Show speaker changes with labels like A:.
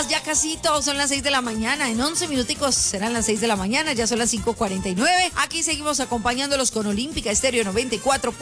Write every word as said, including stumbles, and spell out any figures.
A: días, ya casito, son las seis de la mañana. En once minuticos serán las seis de la mañana, ya son las cinco cuarenta y nueve. Aquí seguimos acompañándolos con Olímpica Estéreo noventa y cuatro.